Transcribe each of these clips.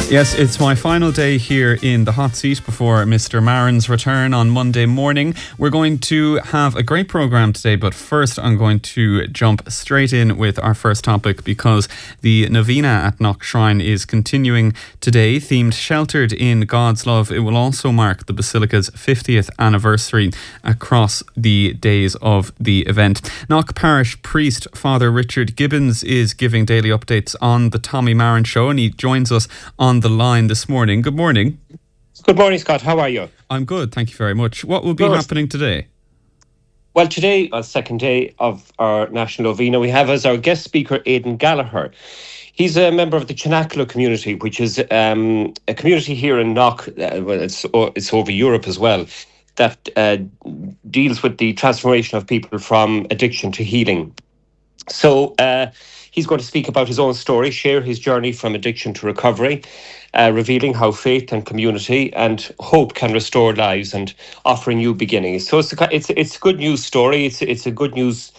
Yes, it's my final day here in the hot seat before Mr. Marin's return on Monday morning. We're going to have a great programme today, but first I'm going to jump straight in with our first topic because the novena at Knock Shrine is continuing today, themed Sheltered in God's Love. It will also mark the Basilica's 50th anniversary across the days of the event. Knock Parish priest Father Richard Gibbons is giving daily updates on the Tommy Marin Show, and he joins us on the line this morning. Good morning. Good morning, Scott. How are you? I'm good, thank you very much. What will be happening today? Well, today, on the second day of our National Novena, we have as our guest speaker Aidan Gallagher. He's a member of the Chinakula community, which is a community here in Knock, it's over Europe as well, that deals with the transformation of people from addiction to healing. So he's going to speak about his own story, share his journey from addiction to recovery, revealing how faith and community and hope can restore lives and offer new beginnings. So it's a good news story. It's a good news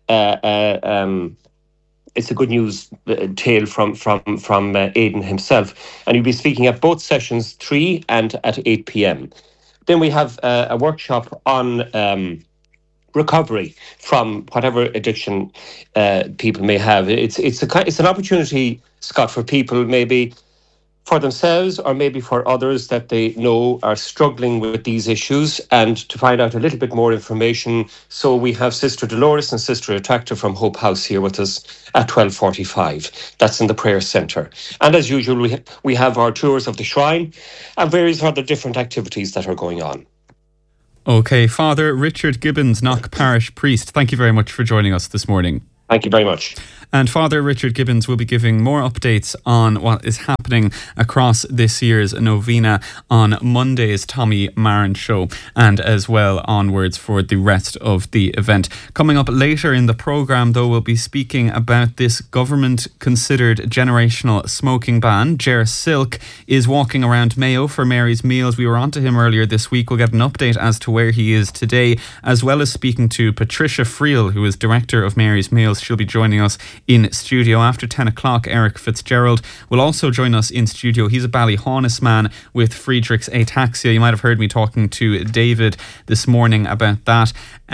tale from Aidan himself, and he'll be speaking at both sessions 3 and at 8 p.m. Then we have a workshop on recovery from whatever addiction people may have. It's an opportunity, Scott, for people maybe for themselves or maybe for others that they know are struggling with these issues, and to find out a little bit more information. So we have Sister Dolores and Sister Attractor from Hope House here with us at 12:45. That's in the prayer centre. And as usual, we have our tours of the shrine and various other different activities that are going on. Okay, Father Richard Gibbons, Knock Parish priest, thank you very much for joining us this morning. Thank you very much. And Father Richard Gibbons will be giving more updates on what is happening across this year's novena on Monday's Tommy Marin Show, and as well onwards for the rest of the event. Coming up later in the programme, though, we'll be speaking about this government-considered generational smoking ban. Ger Silk is walking around Mayo for Mary's Meals. We were on to him earlier this week. We'll get an update as to where he is today, as well as speaking to Patricia Friel, who is Director of Mary's Meals. She'll be joining us in studio after 10 o'clock. Eric Fitzgerald will also join us in studio. He's a Ballyhaunis man with Friedrich's ataxia. You might have heard me talking to David this morning about that.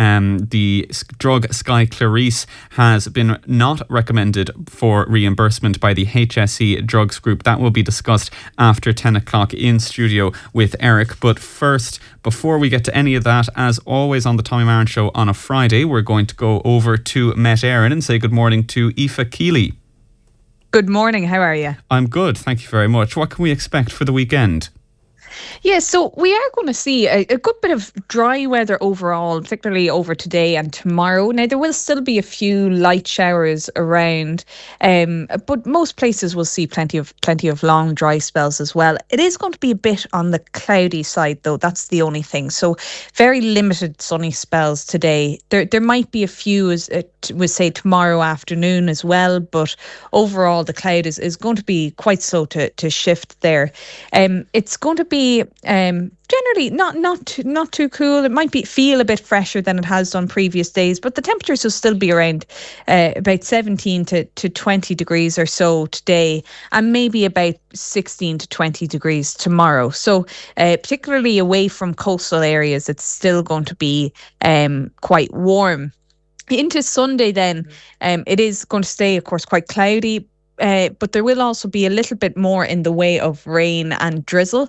The drug Sky Clarice has been not recommended for reimbursement by the HSE Drugs Group. That will be discussed after 10 o'clock in studio with Eric. But first, before we get to any of that, as always on the Tommy Marin Show on a Friday, we're going to go over to Met Éireann and say good morning to Aoife Keeley. Good morning, how are you? I'm good, thank you very much. What can we expect for the weekend? Yeah, so we are going to see a good bit of dry weather overall, particularly over today and tomorrow. Now, there will still be a few light showers around, but most places will see plenty of long dry spells as well. It is going to be a bit on the cloudy side, though. That's the only thing. So very limited sunny spells today. There might be a few, as we say, tomorrow afternoon as well, but overall the cloud is going to be quite slow to shift there. It's going to be generally not too cool. It might feel a bit fresher than it has done previous days, but the temperatures will still be around about 17 to 20 degrees or so today, and maybe about 16 to 20 degrees tomorrow. So particularly away from coastal areas, it's still going to be quite warm. Into Sunday then, it is going to stay, of course, quite cloudy. But there will also be a little bit more in the way of rain and drizzle.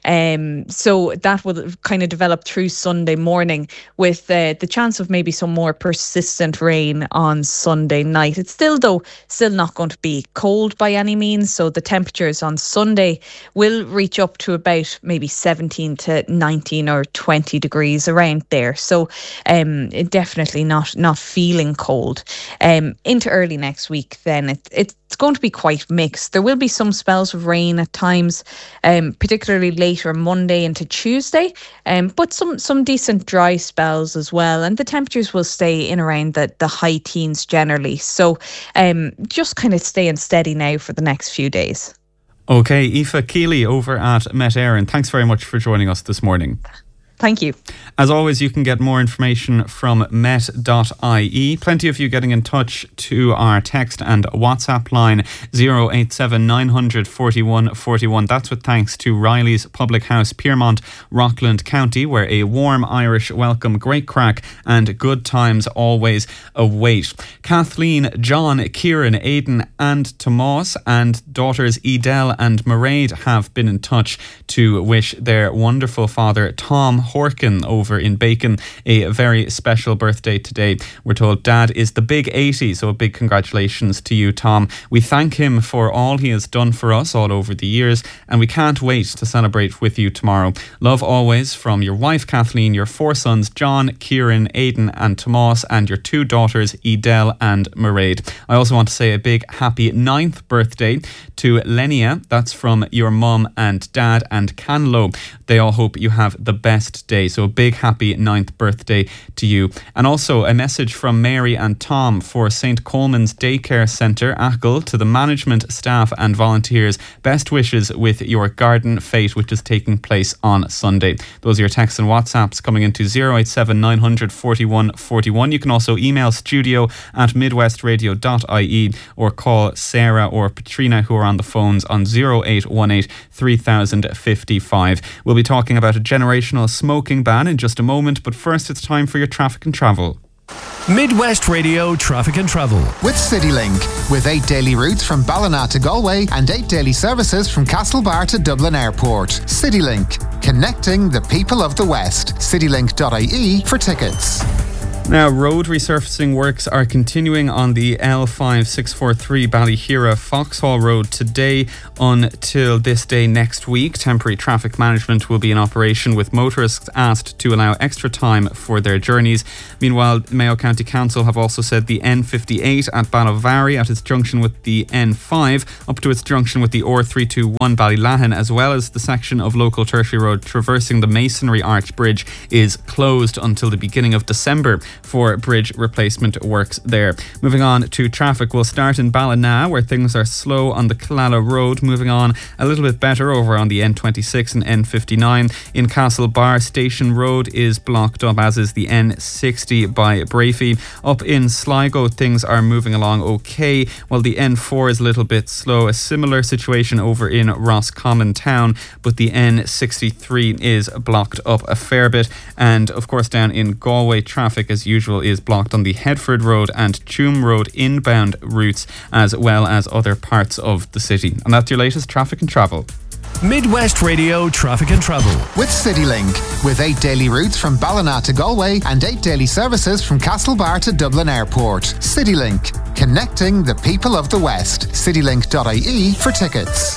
So that will kind of develop through Sunday morning, with the chance of maybe some more persistent rain on Sunday night. It's still not going to be cold by any means. So the temperatures on Sunday will reach up to about maybe 17 to 19 or 20 degrees around there. So definitely not feeling cold. Into early next week then, it's going to be quite mixed. There will be some spells of rain at times, particularly later Monday into Tuesday, but some decent dry spells as well. And the temperatures will stay in around the high teens generally. So just kind of staying steady now for the next few days. Okay, Aoife Keeley over at Met Éireann, thanks very much for joining us this morning. Thank you. As always, you can get more information from met.ie. Plenty of you getting in touch to our text and WhatsApp line 087 900 41 41. That's with thanks to Riley's Public House, Piermont, Rockland County, where a warm Irish welcome, great crack and good times always await. Kathleen, John, Kieran, Aidan and Tomas and daughters Edel and Mairead have been in touch to wish their wonderful father Tom Horkin over in Bacon a very special birthday today. We're told Dad is the big 80, so a big congratulations to you, Tom. We thank him for all he has done for us all over the years, and we can't wait to celebrate with you tomorrow. Love always from your wife Kathleen, your 4 sons John, Kieran, Aidan and Tomas, and your 2 daughters Edel and Mairead. I also want to say a big happy 9th birthday to Lenia. That's from your mum and dad and Canlo. They all hope you have the best day. So a big happy 9th birthday to you. And also a message from Mary and Tom for St. Coleman's Daycare Centre, Achill, to the management, staff and volunteers. Best wishes with your garden fete, which is taking place on Sunday. Those are your texts and WhatsApps coming into 087 900 41 41. You can also email studio@midwestradio.ie or call Sarah or Patrina, who are on the phones, on 0818 3055. We'll be talking about a generational smoking ban in just a moment, but first it's time for your traffic and travel. Midwest Radio Traffic and Travel with CityLink, with 8 daily routes from Ballina to Galway and 8 daily services from Castlebar to Dublin Airport. CityLink, connecting the people of the West. citylink.ie for tickets. Now, road resurfacing works are continuing on the L5643 Ballyhera Foxhall Road today until this day next week. Temporary traffic management will be in operation, with motorists asked to allow extra time for their journeys. Meanwhile, Mayo County Council have also said the N58 at Ballavary at its junction with the N5 up to its junction with the R321 Ballylahan, as well as the section of local tertiary road traversing the Masonry Arch Bridge, is closed until the beginning of December for bridge replacement works there. Moving on to traffic, we'll start in Ballina, where things are slow on the Killala Road. Moving on a little bit better over on the N26 and N59. In Castlebar, Station Road is blocked up, as is the N60 by Brafey. Up in Sligo, things are moving along okay, while the N4 is a little bit slow. A similar situation over in Roscommon Town, but the N63 is blocked up a fair bit. And of course, down in Galway, traffic as usual is blocked on the Headford Road and Tuam Road inbound routes, as well as other parts of the city. And that's your latest traffic and travel. Midwest Radio Traffic and Travel with CityLink, with 8 daily routes from Ballina to Galway and 8 daily services from Castlebar to Dublin Airport. CityLink, connecting the people of the West. citylink.ie for tickets.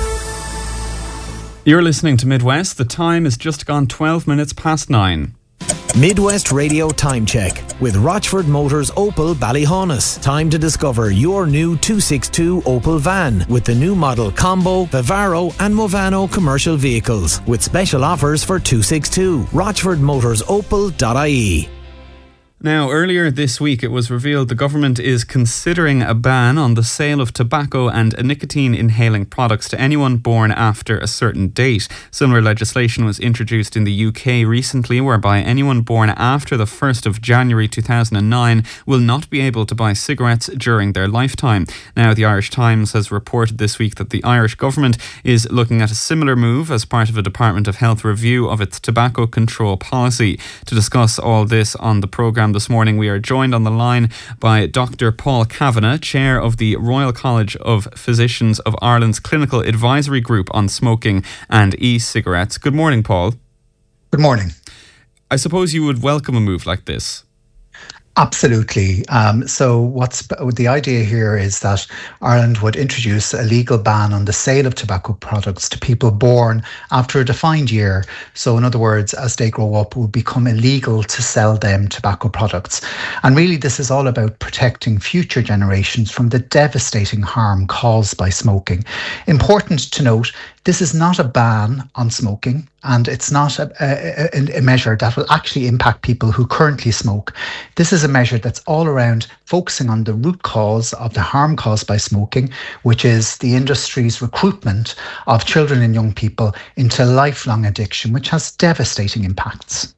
You're listening to Midwest. The time is just gone 12 minutes past 9. Midwest Radio Time Check with Rochford Motors Opel Ballyhaunis. Time to discover your new 262 Opel van with the new model Combo, Vivaro and Movano commercial vehicles, with special offers for 262. RochfordMotorsOpel.ie. Now, earlier this week it was revealed the government is considering a ban on the sale of tobacco and nicotine inhaling products to anyone born after a certain date. Similar legislation was introduced in the UK recently, whereby anyone born after the 1st of January 2009 will not be able to buy cigarettes during their lifetime. Now, the Irish Times has reported this week that the Irish government is looking at a similar move as part of a Department of Health review of its tobacco control policy. To discuss all this on the programme this morning, we are joined on the line by Dr. Paul Kavanagh, Chair of the Royal College of Physicians of Ireland's Clinical Advisory Group on Smoking and E-cigarettes. Good morning, Paul. Good morning. I suppose you would welcome a move like this. Absolutely. So the idea here is that Ireland would introduce a legal ban on the sale of tobacco products to people born after a defined year. So in other words, as they grow up, it would become illegal to sell them tobacco products. And really, this is all about protecting future generations from the devastating harm caused by smoking. Important to note, This is not a ban on smoking, and it's not a measure that will actually impact people who currently smoke. This is a measure that's all around focusing on the root cause of the harm caused by smoking, which is the industry's recruitment of children and young people into lifelong addiction, which has devastating impacts.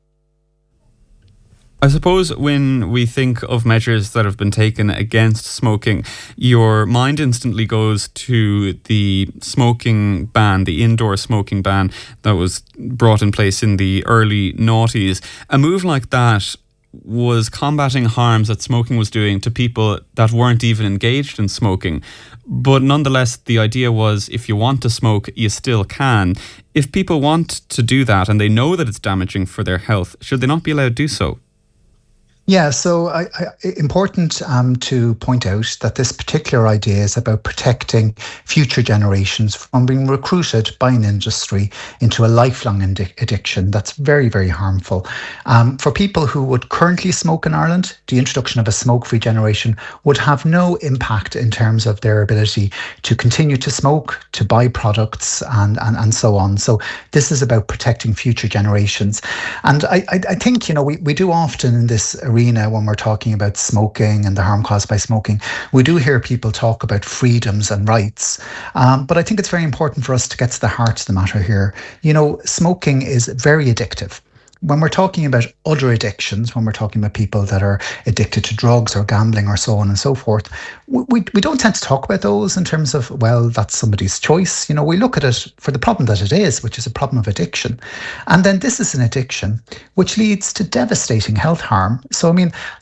I suppose when we think of measures that have been taken against smoking, your mind instantly goes to the smoking ban, the indoor smoking ban that was brought in place in the early noughties. A move like that was combating harms that smoking was doing to people that weren't even engaged in smoking. But nonetheless, the idea was if you want to smoke, you still can. If people want to do that and they know that it's damaging for their health, should they not be allowed to do so? Yeah, so important to point out that this particular idea is about protecting future generations from being recruited by an industry into a lifelong addiction that's very, very harmful. For people who would currently smoke in Ireland, the introduction of a smoke-free generation would have no impact in terms of their ability to continue to smoke, to buy products and so on. So this is about protecting future generations. And I think, we do often in this arena, when we're talking about smoking and the harm caused by smoking, we do hear people talk about freedoms and rights. But I think it's very important for us to get to the heart of the matter here. Smoking is very addictive. When we're talking about other addictions, when we're talking about people that are addicted to drugs or gambling or so on and so forth, we don't tend to talk about those in terms of, well, that's somebody's choice. We look at it for the problem that it is, which is a problem of addiction. And then this is an addiction which leads to devastating health harm. So,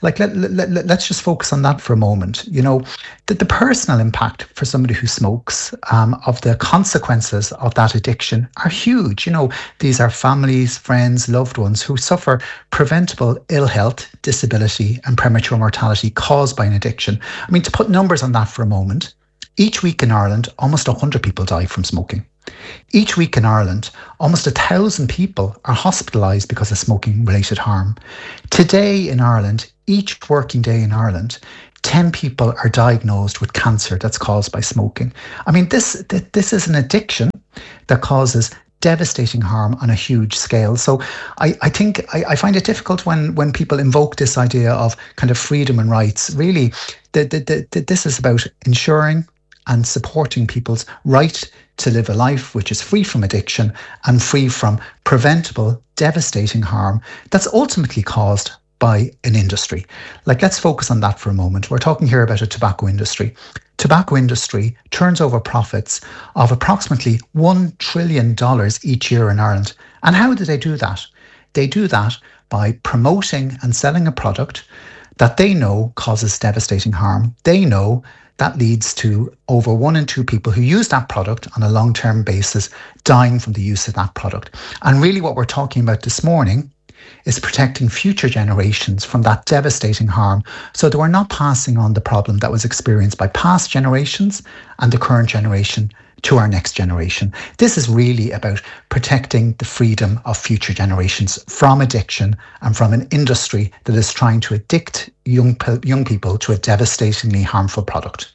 let's just focus on that for a moment. The personal impact for somebody who smokes of the consequences of that addiction are huge. These are families, friends, loved ones who suffer preventable ill health, disability and premature mortality caused by an addiction. To put numbers on that for a moment, each week in Ireland, almost 100 people die from smoking. Each week in Ireland, almost 1,000 people are hospitalised because of smoking-related harm. Today in Ireland, each working day in Ireland, 10 people are diagnosed with cancer that's caused by smoking. This is an addiction that causes devastating harm on a huge scale. So I think I find it difficult when people invoke this idea of kind of freedom and rights. Really, this is about ensuring and supporting people's right to live a life which is free from addiction and free from preventable, devastating harm that's ultimately caused by an industry. Let's focus on that for a moment. We're talking here about a tobacco industry. Tobacco industry turns over profits of approximately $1 trillion each year in Ireland. And how do they do that? They do that by promoting and selling a product that they know causes devastating harm. They know that leads to over 1 in 2 people who use that product on a long-term basis dying from the use of that product. And really what we're talking about this morning is protecting future generations from that devastating harm so that we're not passing on the problem that was experienced by past generations and the current generation to our next generation. This is really about protecting the freedom of future generations from addiction and from an industry that is trying to addict young people to a devastatingly harmful product.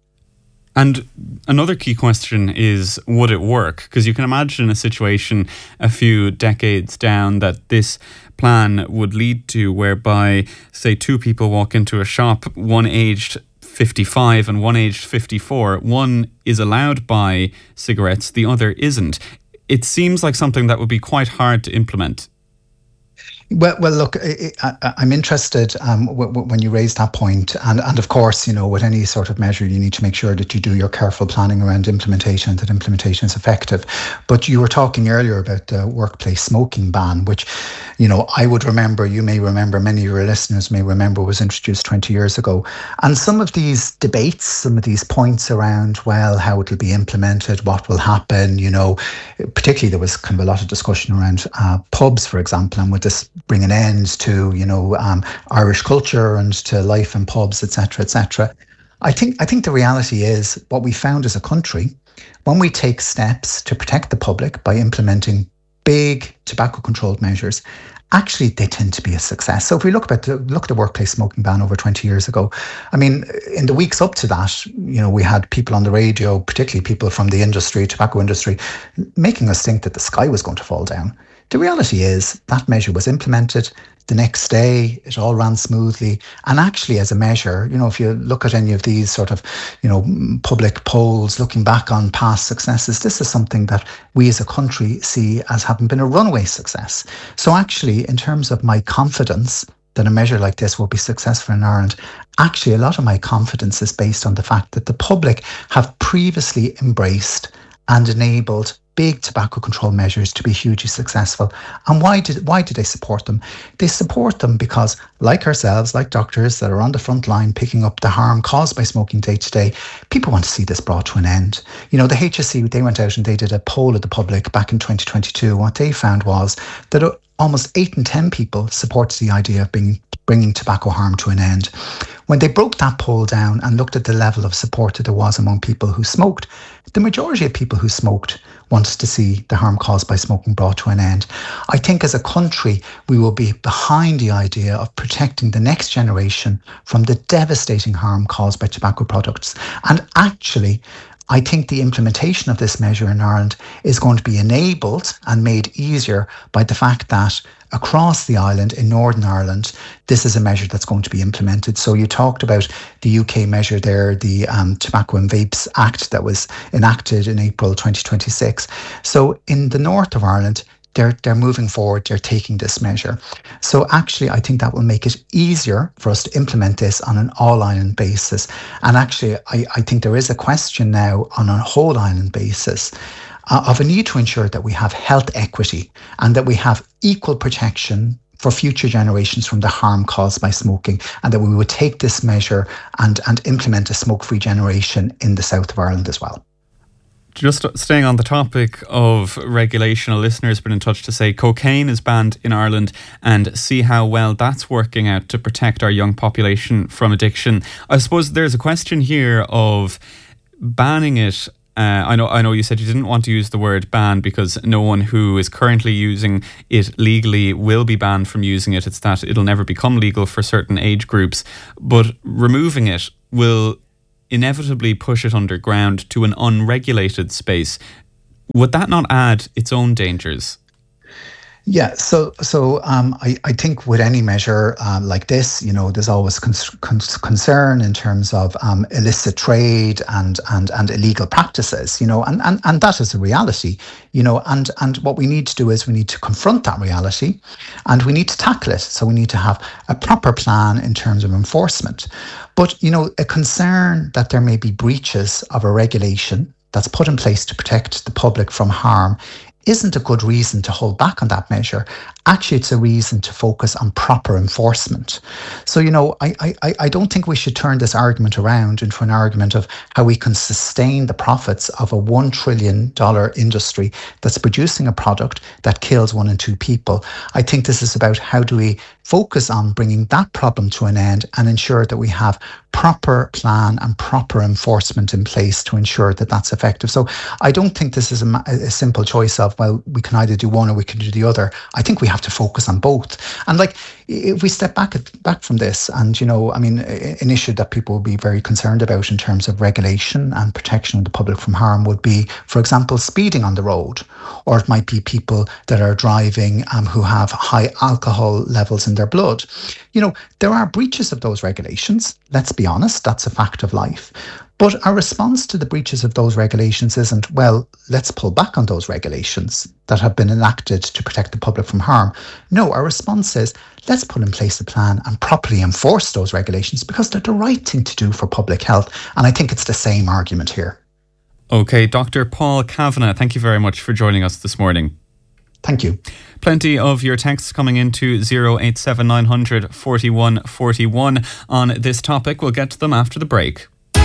And another key question is, would it work? Because you can imagine a situation a few decades down that this plan would lead to whereby, say, 2 people walk into a shop, one aged 55 and one aged 54. One is allowed to buy cigarettes, the other isn't. It seems like something that would be quite hard to implement. Well, look, I'm interested when you raise that point, and of course, with any sort of measure, you need to make sure that you do your careful planning around implementation, that implementation is effective. But you were talking earlier about the workplace smoking ban, which, I would remember, you may remember, many of your listeners may remember, was introduced 20 years ago. And some of these debates, some of these points around, well, how it will be implemented, what will happen, particularly there was kind of a lot of discussion around pubs, for example, and would this bring an end to, Irish culture and to life in pubs, etc., etc. I think the reality is what we found as a country, when we take steps to protect the public by implementing big tobacco controlled measures actually they tend to be a success. So if we look at the workplace smoking ban over 20 years ago, I mean, in the weeks up to that, we had people on the radio, particularly people from the industry, tobacco industry, making us think that the sky was going to fall down. The reality is that measure was implemented. The next day, it all ran smoothly. And actually, as a measure, if you look at any of these sort of, public polls looking back on past successes, this is something that we as a country see as having been a runaway success. So actually, in terms of my confidence that a measure like this will be successful in Ireland, actually, a lot of my confidence is based on the fact that the public have previously embraced and enabled big tobacco control measures to be hugely successful. And why did they support them? They support them because, like ourselves, like doctors that are on the front line picking up the harm caused by smoking day to day, people want to see this brought to an end. The HSE, they went out and they did a poll of the public back in 2022. What they found was that almost 8 in 10 people supported the idea of bringing tobacco harm to an end. When they broke that poll down and looked at the level of support that there was among people who smoked, the majority of people who smoked wanted to see the harm caused by smoking brought to an end. I think as a country, we will be behind the idea of protecting the next generation from the devastating harm caused by tobacco products. And actually, I think the implementation of this measure in Ireland is going to be enabled and made easier by the fact that across the island, in Northern Ireland, this is a measure that's going to be implemented. So you talked about the UK measure there, the Tobacco and Vapes Act that was enacted in April 2026. So in the north of Ireland, they're moving forward, they're taking this measure. So actually, I think that will make it easier for us to implement this on an all-island basis. And actually, I think there is a question now on a whole-island basis of a need to ensure that we have health equity and that we have equal protection for future generations from the harm caused by smoking, and that we would take this measure and implement a smoke-free generation in the south of Ireland as well. Just staying on the topic of regulation, a listener has been in touch to say cocaine is banned in Ireland and see how well that's working out to protect our young population from addiction. I suppose there's a question here of banning it. I know you said you didn't want to use the word ban because no one who is currently using it legally will be banned from using it. It's that it'll never become legal for certain age groups. But removing it will inevitably push it underground to an unregulated space. Would that not add its own dangers? Yeah, so I think with any measure like this, there's always concern in terms of illicit trade and illegal practices, and that is a reality, and what we need to do is we need to confront that reality and we need to tackle it. So we need to have a proper plan in terms of enforcement. But, a concern that there may be breaches of a regulation that's put in place to protect the public from harm isn't a good reason to hold back on that measure. Actually, it's a reason to focus on proper enforcement. So, I don't think we should turn this argument around into an argument of how we can sustain the profits of a $1 trillion industry that's producing a product that kills 1 in 2 people. I think this is about how do we focus on bringing that problem to an end and ensure that we have proper plan and proper enforcement in place to ensure that that's effective. So I don't think this is a simple choice of, well, we can either do one or we can do the other. I think we have to focus on both. And if we step back from this and, an issue that people will be very concerned about in terms of regulation and protection of the public from harm would be, for example, speeding on the road, or it might be people that are driving who have high alcohol levels in their blood. There are breaches of those regulations. Let's be honest, that's a fact of life. But our response to the breaches of those regulations isn't, well, let's pull back on those regulations that have been enacted to protect the public from harm. No, our response is, let's put in place a plan and properly enforce those regulations because they're the right thing to do for public health. And I think it's the same argument here. Okay, Dr. Paul Kavanagh, thank you very much for joining us this morning. Thank you. Plenty of your texts coming into 087900 41 41 on this topic. We'll get to them after the break.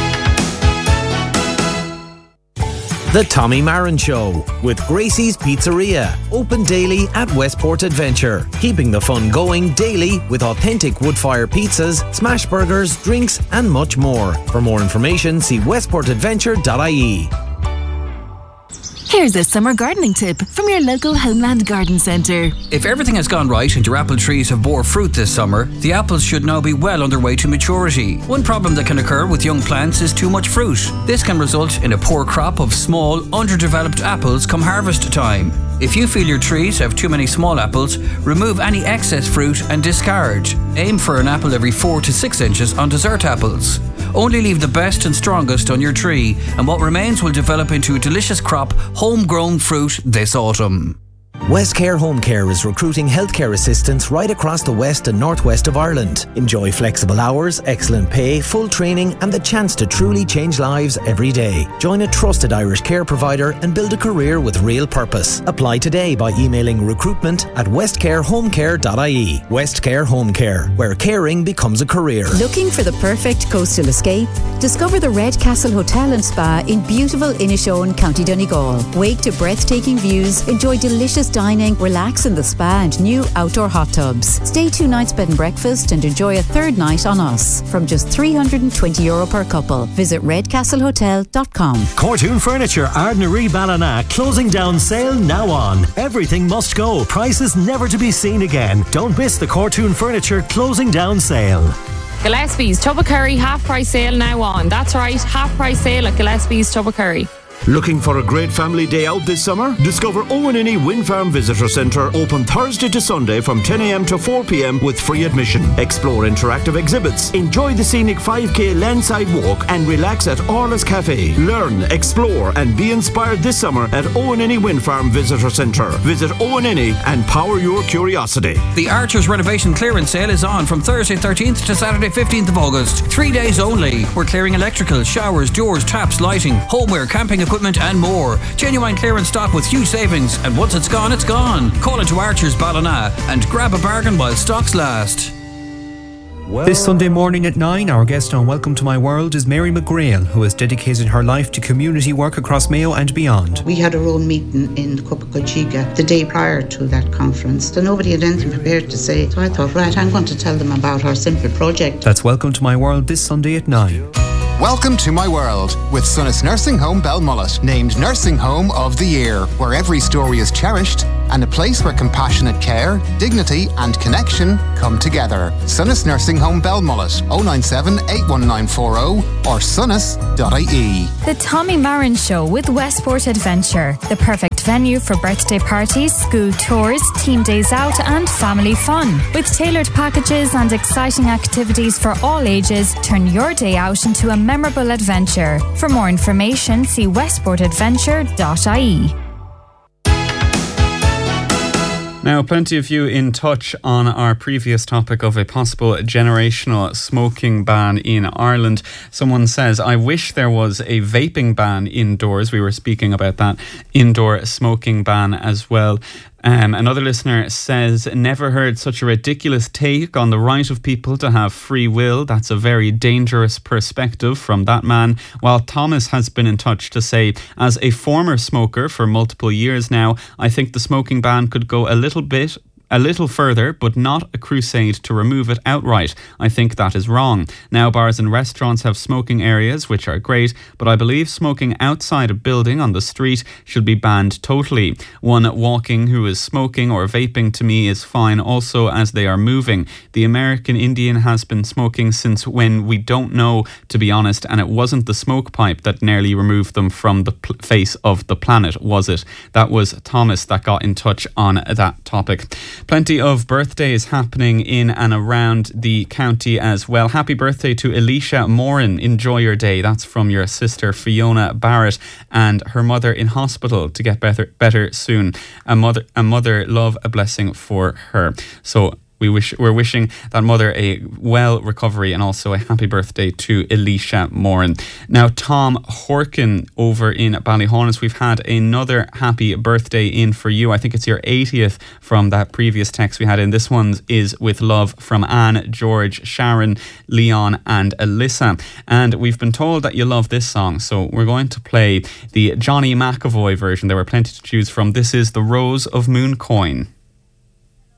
The Tommy Marin Show with Gracie's Pizzeria, open daily at Westport Adventure, keeping the fun going daily with authentic wood-fire pizzas, smash burgers, drinks and much more. For more information, see westportadventure.ie. Here's a summer gardening tip from your local Homeland Garden Centre. If everything has gone right and your apple trees have bore fruit this summer, the apples should now be well on their way to maturity. One problem that can occur with young plants is too much fruit. This can result in a poor crop of small, underdeveloped apples come harvest time. If you feel your trees have too many small apples, remove any excess fruit and discard. Aim for an apple every 4 to 6 inches on dessert apples. Only leave the best and strongest on your tree, and what remains will develop into a delicious crop, homegrown fruit this autumn. Westcare Home Care is recruiting healthcare assistants right across the west and northwest of Ireland. Enjoy flexible hours, excellent pay, full training and the chance to truly change lives every day. Join a trusted Irish care provider and build a career with real purpose. Apply today by emailing recruitment@westcarehomecare.ie. Westcare Home Care, where caring becomes a career. Looking for the perfect coastal escape? Discover the Red Castle Hotel and Spa in beautiful Inishowen, County Donegal. Wake to breathtaking views, enjoy delicious dining, relax in the spa and new outdoor hot tubs. Stay 2 nights bed and breakfast and enjoy a third night on us from just €320 per couple. Visit redcastlehotel.com. Cortoon Furniture, Ardnaree Ballina, closing down sale now on. Everything must go, prices never to be seen again. Don't miss the Cortoon Furniture closing down sale. Gillespie's Tubbercurry half price sale now on. That's right, half price sale at Gillespie's Tubbercurry. Looking for a great family day out this summer? Discover Owen Inny Wind Farm Visitor Centre, open Thursday to Sunday from 10 a.m. to 4 p.m. with free admission. Explore interactive exhibits, enjoy the scenic 5k landside walk and relax at Orla's Cafe. Learn, explore and be inspired this summer at Owen Inny Wind Farm Visitor Centre. Visit Owen Inny and power your curiosity. The Archers Renovation Clearance Sale is on from Thursday 13th to Saturday 15th of August. 3 days only. We're clearing electrical, showers, doors, taps, lighting, homeware, camping equipment and more. Genuine clearance stock with huge savings, and once it's gone, it's gone. Call into Archers Ballina and grab a bargain while stocks last. This Sunday morning at 9, our guest on Welcome to My World is Mary McGrail, who has dedicated her life to community work across Mayo and beyond. We had our own meeting in Copacochiga the day prior to that conference, so nobody had anything prepared to say. So I thought, right, I'm going to tell them about our simple project. That's Welcome to My World this Sunday at 9. Welcome to My World with Sunnis Nursing Home Belmullet, named Nursing Home of the Year, where every story is cherished and a place where compassionate care, dignity and connection come together. Sunnis Nursing Home Belmullet, 097 81940 or sunnis.ie. The Tommy Marin Show with Westport Adventure, the perfect venue for birthday parties, school tours, team days out and family fun. With tailored packages and exciting activities for all ages, turn your day out into a memorable adventure. For more information, see westportadventure.ie. Now, plenty of you in touch on our previous topic of a possible generational smoking ban in Ireland. Someone says, I wish there was a vaping ban indoors. We were speaking about that indoor smoking ban as well. Another listener says, never heard such a ridiculous take on the right of people to have free will. That's a very dangerous perspective from that man. While Thomas has been in touch to say, as a former smoker for multiple years now, I think the smoking ban could go a little further, but not a crusade to remove it outright. I think that is wrong. Now bars and restaurants have smoking areas, which are great, but I believe smoking outside a building on the street should be banned totally. One walking who is smoking or vaping to me is fine also, as they are moving. The American Indian has been smoking since when we don't know, to be honest, and it wasn't the smoke pipe that nearly removed them from the face of the planet, was it? That was Thomas that got in touch on that topic. Plenty of birthdays happening in and around the county as well. Happy birthday to Alicia Moran. Enjoy your day. That's from your sister Fiona Barrett and her mother in hospital to get better soon. A mother, love, a blessing for her. So we're wishing that mother a well recovery and also a happy birthday to Alicia Moran. Now, Tom Horkin over in Ballyhaunis, we've had another happy birthday in for you. I think it's your 80th from that previous text we had in. This one is with love from Anne, George, Sharon, Leon and Alyssa. And we've been told that you love this song, so we're going to play the Johnny McAvoy version. There were plenty to choose from. This is The Rose of Mooncoin.